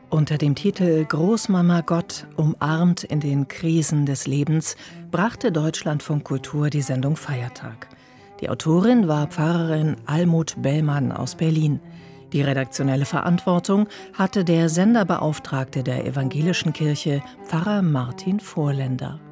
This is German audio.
Unter dem Titel »Großmama Gott umarmt in den Krisen des Lebens« brachte Deutschlandfunk Kultur die Sendung Feiertag. Die Autorin war Pfarrerin Almut Bellmann aus Berlin. Die redaktionelle Verantwortung hatte der Senderbeauftragte der Evangelischen Kirche, Pfarrer Martin Vorländer.